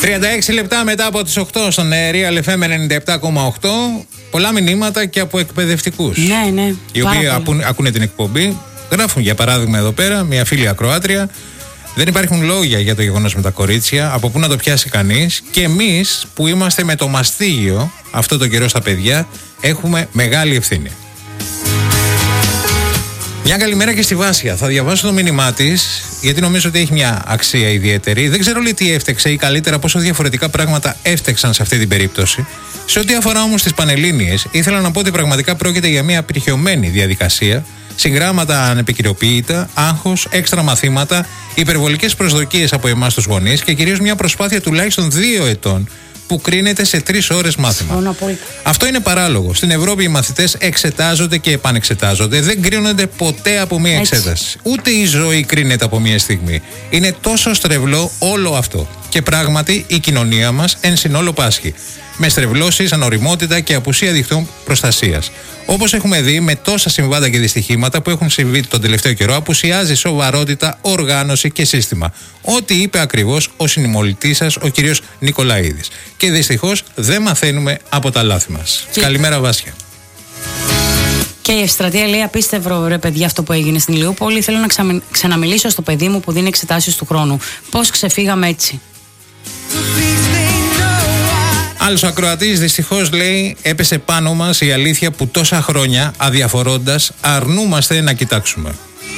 36 λεπτά μετά από τις 8 στον Real FM 97,8. Πολλά μηνύματα και από εκπαιδευτικούς. Ναι. Οι οποίοι ακούνε την εκπομπή. Γράφουν για παράδειγμα εδώ πέρα μια φίλη ακροάτρια. Δεν υπάρχουν λόγια για το γεγονός με τα κορίτσια. Από πού να το πιάσει κανείς. Και εμείς που είμαστε με το μαστίγιο αυτό το καιρό στα παιδιά, έχουμε μεγάλη ευθύνη. Μια καλημέρα και στη Βάσια. Θα διαβάσω το μήνυμά της, γιατί νομίζω ότι έχει μια αξία ιδιαίτερη. Δεν ξέρω τι έφτεξε ή καλύτερα πόσο διαφορετικά πράγματα έφτεξαν σε αυτή την περίπτωση. Σε ό,τι αφορά όμως τις Πανελλήνιες, ήθελα να πω ότι πραγματικά πρόκειται για μια απειρχιωμένη διαδικασία. Συγγράμματα ανεπικυροποίητα, άγχος, έξτρα μαθήματα, υπερβολικές προσδοκίες από εμάς τους γονείς και κυρίως μια προσπάθεια τουλάχιστον 2 ετών που κρίνεται σε 3 ώρες μάθημα. Αυτό είναι παράλογο. Στην Ευρώπη οι μαθητές εξετάζονται και επανεξετάζονται. Δεν κρίνονται ποτέ από μία εξέταση. Ούτε η ζωή κρίνεται από μία στιγμή. Είναι τόσο στρεβλό όλο αυτό. Και πράγματι η κοινωνία μας εν συνόλο πάσχει. Με στρεβλώσεις, ανοριμότητα και απουσία δικτύων προστασίας. Όπως έχουμε δει με τόσα συμβάντα και δυστυχήματα που έχουν συμβεί τον τελευταίο καιρό, απουσιάζει σοβαρότητα, οργάνωση και σύστημα. Ό,τι είπε ακριβώς ο συνημολητής σας, ο κύριος Νικολαίδης. Και δυστυχώς δεν μαθαίνουμε από τα λάθη μας. Καλημέρα, Βάσια. Και η Ευστρατεία λέει: απίστευτο ρε παιδιά αυτό που έγινε στην Ηλιούπολη. Θέλω να ξαναμιλήσω στο παιδί μου που δίνει εξετάσεις του χρόνου. Πώς ξεφύγαμε έτσι. Άλλος ακροατής δυστυχώς λέει: έπεσε πάνω μας η αλήθεια που τόσα χρόνια αδιαφορώντας αρνούμαστε να κοιτάξουμε.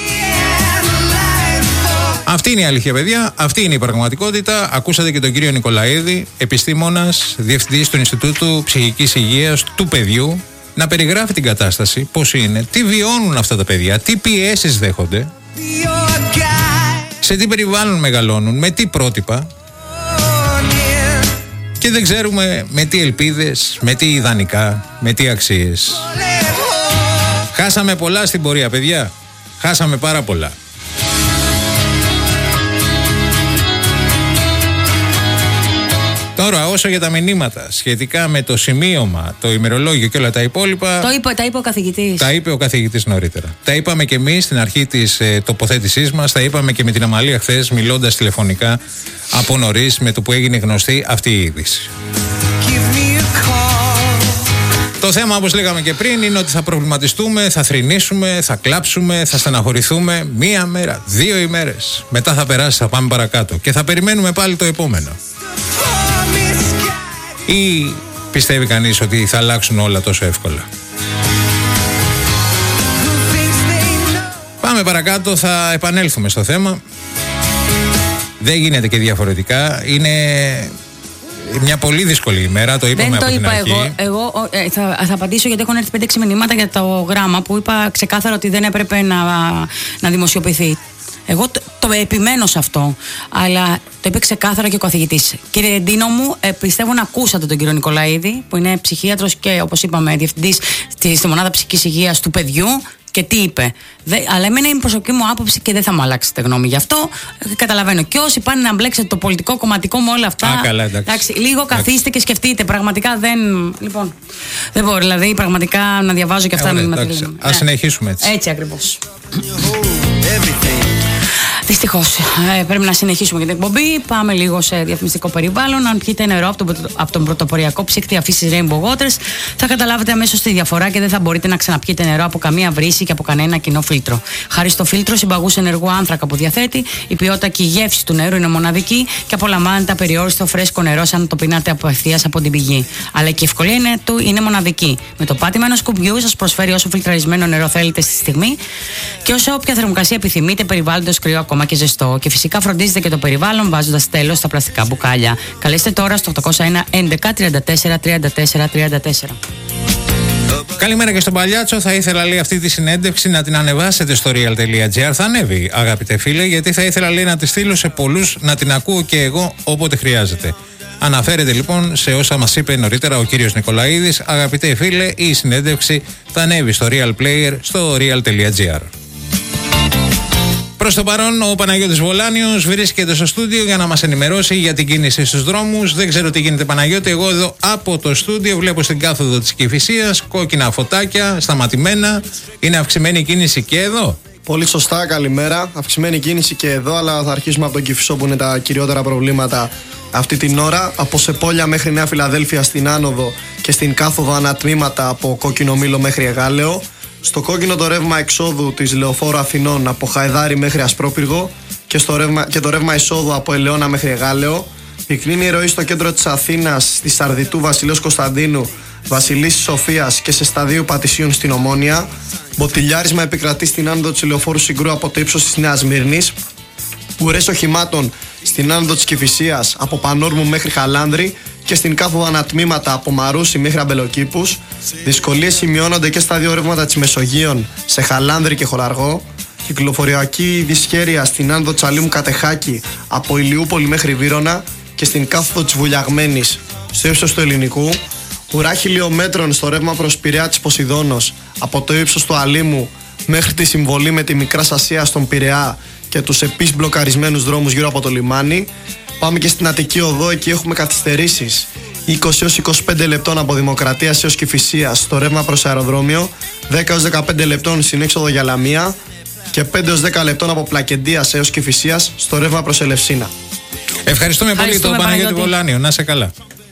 Αυτή είναι η αλήθεια, παιδιά. Αυτή είναι η πραγματικότητα. Ακούσατε και τον κύριο Νικολαίδη, επιστήμονας, διευθυντής του Ινστιτούτου Ψυχικής Υγείας του Παιδιού, να περιγράφει την κατάσταση, πώς είναι, τι βιώνουν αυτά τα παιδιά, τι πιέσεις δέχονται, σε τι περιβάλλον μεγαλώνουν, με τι πρότυπα. Και δεν ξέρουμε με τι ελπίδες, με τι ιδανικά, με τι αξίες. Χάσαμε πολλά στην πορεία, παιδιά. Χάσαμε πάρα πολλά. Τώρα, όσο για τα μηνύματα σχετικά με το σημείωμα, το ημερολόγιο και όλα τα υπόλοιπα. Τα είπε ο καθηγητής. Τα είπε ο καθηγητής νωρίτερα. Τα είπαμε και εμείς στην αρχή της τοποθέτησής μας. Τα είπαμε και με την Αμαλία χθες, μιλώντας τηλεφωνικά από νωρίς με το που έγινε γνωστή αυτή η είδηση. Το θέμα, όπως λέγαμε και πριν, είναι ότι θα προβληματιστούμε, θα θρηνήσουμε, θα κλάψουμε, θα στεναχωρηθούμε 1 μέρα, 2 ημέρες. Μετά θα περάσει, θα πάμε παρακάτω και θα περιμένουμε πάλι το επόμενο. Ή πιστεύει κανείς ότι θα αλλάξουν όλα τόσο εύκολα? Πάμε παρακάτω, θα επανέλθουμε στο θέμα. Δεν γίνεται και διαφορετικά. Είναι μια πολύ δύσκολη ημέρα, το είπαμε από την αρχή. Εγώ θα απαντήσω, γιατί έχουν έρθει 5-6 μηνύματα για το γράμμα που είπα ξεκάθαρα ότι δεν έπρεπε να δημοσιοποιηθεί. Εγώ το επιμένω σε αυτό, αλλά το είπε ξεκάθαρα και ο καθηγητής. Κύριε Ντίνο μου, πιστεύω να ακούσατε τον κύριο Νικολαίδη, που είναι ψυχίατρος και, όπως είπαμε, διευθυντής στη Μονάδα Ψυχικής Υγείας του Παιδιού. Και τι είπε. Αλλά εμένα είναι η προσωπική μου άποψη και δεν θα μου αλλάξετε γνώμη γι' αυτό. Καταλαβαίνω. Και όσοι πάνε να μπλέξετε το πολιτικό, κομματικό με όλα αυτά. Καλά, εντάξει. Λίγο καθίστε και σκεφτείτε. Πραγματικά δεν. Λοιπόν. Δεν μπορώ, δηλαδή, πραγματικά να διαβάζω και αυτά να μην. Ας συνεχίσουμε έτσι. Έτσι ακριβώς. Δυστυχώς πρέπει να συνεχίσουμε για την εκπομπή. Πάμε λίγο σε διαφημιστικό περιβάλλον. Αν πιείτε νερό από τον πρωτοποριακό ψύκτη αφήσεις Rainbow Waters, θα καταλάβετε αμέσως τη διαφορά και δεν θα μπορείτε να ξαναπιείτε νερό από καμία βρύση και από κανένα κοινό φίλτρο. Χάρη στο φίλτρο συμπαγούς ενεργού άνθρακα που διαθέτει, η ποιότητα και η γεύση του νερού είναι μοναδική και απολαμβάνετε απεριόριστο φρέσκο νερό σαν το πίνατε απευθείας από την πηγή. Αλλά και η ευκολία του είναι μοναδική. Με το πάτημα ενός κουμπιού σας προσφέρει όσο φιλτραρισμένο νερό θέλετε στη στιγμή και όσο όποια θερμοκρασία επιθυμείτε, περιβάλλοντος κρύο ακόμα και ζεστό. Και φυσικά φροντίζετε και το περιβάλλον βάζοντας τέλος στα πλαστικά μπουκάλια. Καλέστε τώρα στο 801 11 34 34 34. Καλημέρα και στον Παλιάτσο. Θα ήθελα, λέει, αυτή τη συνέντευξη να την ανεβάσετε στο real.gr. Θα ανέβει, αγαπητέ φίλε, γιατί θα ήθελα, λέει, να τη στείλω σε πολλούς, να την ακούω και εγώ όποτε χρειάζεται. Αναφέρεται λοιπόν σε όσα μας είπε νωρίτερα ο κύριος Νικολαίδης. Αγαπητέ φίλε, η συνέντευξη θα ανέβει στο Real Player στο real.gr. Προς το παρόν, ο Παναγιώτης Βολάνιος βρίσκεται στο στούντιο για να μας ενημερώσει για την κίνηση στους δρόμους. Δεν ξέρω τι γίνεται, Παναγιώτη. Εγώ εδώ από το στούντιο βλέπω στην κάθοδο της Κηφισίας κόκκινα φωτάκια, σταματημένα. Είναι αυξημένη η κίνηση και εδώ. Πολύ σωστά, καλημέρα. Αυξημένη κίνηση και εδώ, αλλά θα αρχίσουμε από τον Κηφισό που είναι τα κυριότερα προβλήματα αυτή την ώρα. Από Σεπόλια μέχρι Νέα Φιλαδέλφια στην άνοδο και στην κάθοδο ανατμήματα από Κόκκινο Μήλο μέχρι Εγάλεο. Στο κόκκινο το ρεύμα εξόδου της Λεωφόρου Αθηνών από Χαϊδάρι μέχρι Ασπρόπυργο και το ρεύμα εισόδου από Ελαιώνα μέχρι Εγάλεο. Πυκνή η ροή στο κέντρο της Αθήνας, στη Σαρδιτού Βασιλέως Κωνσταντίνου, Βασιλής Σοφίας και σε σταδίου Πατησίων στην Ομόνια. Μποτιλιάρισμα επικρατεί στην άνοδο της Λεωφόρου Συγκρού από το ύψος της Νέας Μύρνης. Ουρές οχημάτων στην άνοδο της Κηφισίας από Πανόρμου μέχρι Χαλάνδρη και στην κάθοδο ανατμήματα από Μαρούσι μέχρι Αμπελοκήπους. Δυσκολίες σημειώνονται και στα δύο ρεύματα της Μεσογείων σε Χαλάνδρη και Χολαργό. Κυκλοφοριακή δυσχέρεια στην άνοδο Τσαλίμου Κατεχάκη από Ηλιούπολη μέχρι Βύρωνα και στην κάθοδο της Βουλιαγμένης στο ύψος του Ελληνικού. Ουρά χιλιόμετρων στο ρεύμα προς Πειραιά της Ποσειδώνος από το ύψος του Αλήμου μέχρι τη συμβολή με τη Μικρά Ασία στον Πειραιά και τους επίσης μπλοκαρισμένους δρόμους γύρω από το λιμάνι. Πάμε και στην Αττική Οδό, εκεί έχουμε καθυστερήσεις 20 έως 25 λεπτών από Δημοκρατίας έως Κηφισίας στο ρεύμα προς αεροδρόμιο, 10 έως 15 λεπτών στην έξοδο για Λαμία και 5 έως 10 λεπτών από Πλακεντίας έως Κηφισίας στο ρεύμα προς Ελευσίνα. Ευχαριστούμε πολύ τον Παναγιώτη Βολάνιο. Να σε καλά.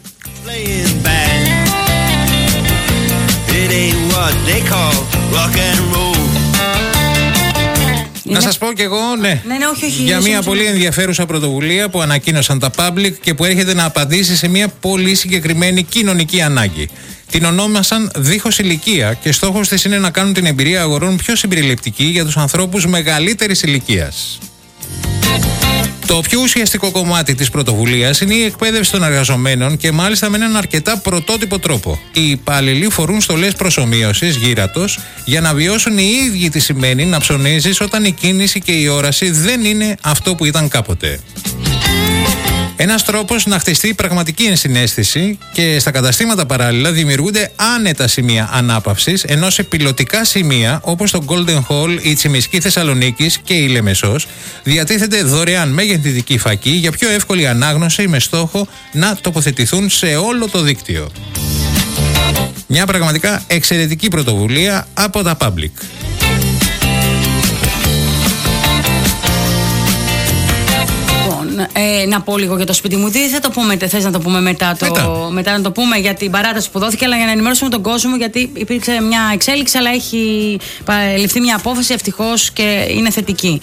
Να σας πω κι εγώ, όχι, για μια πολύ ενδιαφέρουσα πρωτοβουλία που ανακοίνωσαν τα Public και που έρχεται να απαντήσει σε μια πολύ συγκεκριμένη κοινωνική ανάγκη. Την ονόμασαν Δίχως Ηλικία και στόχος της είναι να κάνουν την εμπειρία αγορών πιο συμπεριληπτική για τους ανθρώπους μεγαλύτερης ηλικίας. Το πιο ουσιαστικό κομμάτι της πρωτοβουλίας είναι η εκπαίδευση των εργαζομένων και μάλιστα με έναν αρκετά πρωτότυπο τρόπο. Οι υπάλληλοι φορούν στολές προσομοίωσης γύρατος για να βιώσουν οι ίδιοι τι σημαίνει να ψωνίζεις όταν η κίνηση και η όραση δεν είναι αυτό που ήταν κάποτε. Ένας τρόπος να χτιστεί πραγματική ενσυναίσθηση και στα καταστήματα παράλληλα δημιουργούνται άνετα σημεία ανάπαυσης, ενώ σε πιλωτικά σημεία όπως το Golden Hall, η Τσιμισκή Θεσσαλονίκης και η Λεμεσός διατίθεται δωρεάν μεγεθυντική φακή για πιο εύκολη ανάγνωση με στόχο να τοποθετηθούν σε όλο το δίκτυο. Μια πραγματικά εξαιρετική πρωτοβουλία από τα Public. Να πω λίγο για το σπίτι μου. Τι θα το πούμε, θες να το πούμε μετά να το πούμε για την παράταση που δόθηκε, αλλά για να ενημερώσουμε τον κόσμο, γιατί υπήρξε μια εξέλιξη, αλλά έχει ληφθεί μια απόφαση ευτυχώς και είναι θετική.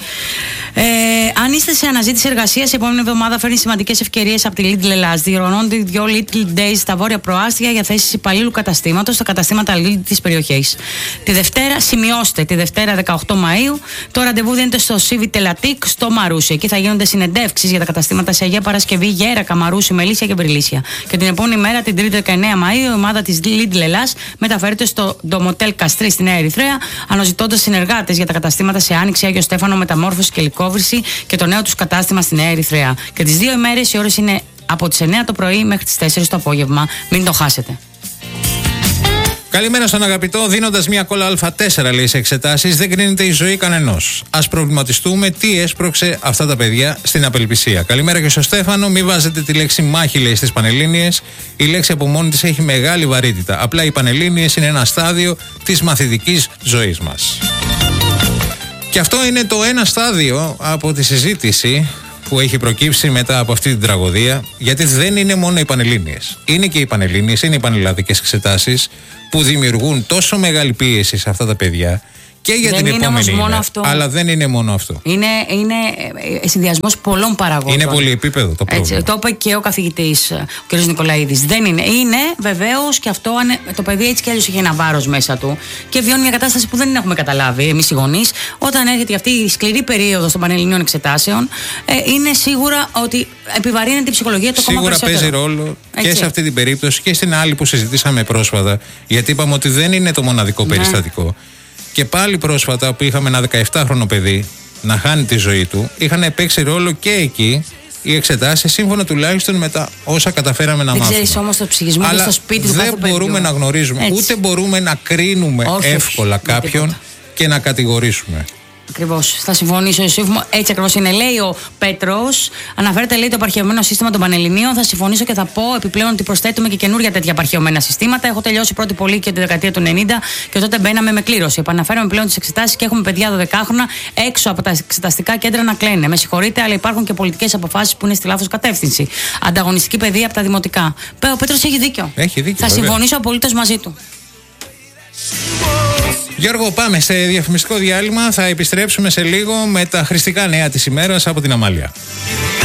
Αν είστε σε αναζήτηση εργασίας, η επόμενη εβδομάδα φέρνει σημαντικές ευκαιρίες από τη Lidl Ελλάς. Διοργανώνονται 2 Lidl Days στα βόρεια προάστια για θέσεις υπαλλήλου καταστήματος στα καταστήματα Lidl της περιοχής. Τη Δευτέρα, σημειώστε, τη Δευτέρα 18 Μαΐου, το ραντεβού δίνεται στο Civi Telatik στο Μαρούσι. Εκεί θα γίνονται συνεντεύξεις για τα καταστήματα σε Αγία Παρασκευή, Γέρακα, Μαρούσι, Μελίσια και Βρυλίσια. Και την επόμενη μέρα, την 3η 19 Μαΐου, η ομάδα της Lidl Ελλάς μεταφέρεται στο Ντομοτέλ Καστρί στη Νέα Ερυθρέα, αναζητώντας συνεργάτες για τα καταστήματα σε Άνοιξη, Άγιο Στέφανο, Μεταμόρφωση και Λυκόβρηση και το νέο τους κατάστημα στη Νέα Ερυθρέα. Και τις 2 ημέρες οι ώρες είναι από τις 9 το πρωί μέχρι τις 4 το απόγευμα. Μην το χάσετε. Καλημέρα στον αγαπητό. Δίνοντας μια κόλλα Α4 λέει σε εξετάσεις, δεν κρίνεται η ζωή κανενός. Ας προβληματιστούμε τι έσπρωξε αυτά τα παιδιά στην απελπισία. Καλημέρα και στο Στέφανο. Μην βάζετε τη λέξη μάχη, λέει, στις Πανελλήνιες. Η λέξη από μόνη της έχει μεγάλη βαρύτητα. Απλά οι Πανελλήνιες είναι ένα στάδιο της μαθητικής ζωής μας. Και αυτό είναι το ένα στάδιο από τη συζήτηση που έχει προκύψει μετά από αυτή την τραγωδία, γιατί δεν είναι μόνο οι Πανελλήνιες. Είναι και οι Πανελλήνιες, είναι οι πανελλαδικές εξετάσεις που δημιουργούν τόσο μεγάλη πίεση σε αυτά τα παιδιά και για την επόμενη ημέρα. Αλλά δεν είναι μόνο αυτό. Είναι συνδυασμός πολλών παραγόντων. Είναι πολυεπίπεδο το πρόβλημα. Έτσι, το είπε και ο καθηγητής, ο κ. Νικολαίδης. Δεν είναι. Είναι βεβαίως και αυτό, το παιδί έτσι κι αλλιώς έχει ένα βάρος μέσα του και βιώνει μια κατάσταση που δεν έχουμε καταλάβει εμείς οι γονείς. Όταν έρχεται αυτή η σκληρή περίοδος των πανελληνίων εξετάσεων, είναι σίγουρα ότι επιβαρύνεται η ψυχολογία του ακόμα περισσότερο. Σίγουρα παίζει ρόλο και σε αυτή την περίπτωση και στην άλλη που συζητήσαμε πρόσφατα, γιατί είπαμε ότι δεν είναι το μοναδικό περιστατικό. Και πάλι πρόσφατα που είχαμε ένα 17χρονο παιδί να χάνει τη ζωή του, είχαν παίξει ρόλο και εκεί οι εξετάσεις, σύμφωνα τουλάχιστον με τα όσα καταφέραμε να μάθουμε. Δεν ξέρεις όμως το ψυχισμό του στο σπίτι του κάθε παιδιού. Δεν μπορούμε να γνωρίζουμε, ούτε μπορούμε να κρίνουμε εύκολα κάποιον και να κατηγορήσουμε. Ακριβώς. Θα συμφωνήσω, Ιωσήφ. Έτσι ακριβώς είναι. Λέει ο Πέτρος, αναφέρεται λέει το απαρχαιωμένο σύστημα των Πανελληνίων. Θα συμφωνήσω και θα πω επιπλέον ότι προσθέτουμε και καινούργια τέτοια απαρχαιωμένα συστήματα. Έχω τελειώσει πρώτη πολύκειο τη δεκαετία του 90 και τότε μπαίναμε με κλήρωση. Επαναφέραμε πλέον τις εξετάσεις και έχουμε παιδιά 12χρονα έξω από τα εξεταστικά κέντρα να κλαίνε. Με συγχωρείτε, αλλά υπάρχουν και πολιτικές αποφάσεις που είναι στη λάθος κατεύθυνση. Ανταγωνιστική παιδεία από τα δημοτικά. Ο Πέτρος έχει δίκιο. Θα συμφωνήσω απολύτως μαζί του. Γιώργο, πάμε σε διαφημιστικό διάλειμμα. Θα επιστρέψουμε σε λίγο με τα χρηστικά νέα της ημέρας από την Αμάλια.